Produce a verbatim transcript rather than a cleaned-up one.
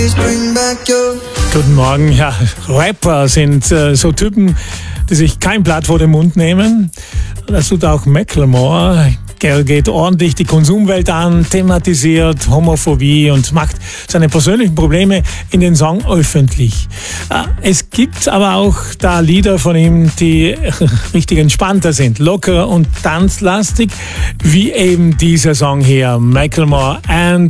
Guten Morgen. Ja, Rapper sind äh, so Typen, die sich kein Blatt vor den Mund nehmen. Das tut auch Macklemore. Er geht ordentlich die Konsumwelt an, thematisiert Homophobie und macht seine persönlichen Probleme in den Song öffentlich. Es gibt aber auch da Lieder von ihm, die richtig entspannter sind, locker und tanzlastig, wie eben dieser Song hier, Macklemore and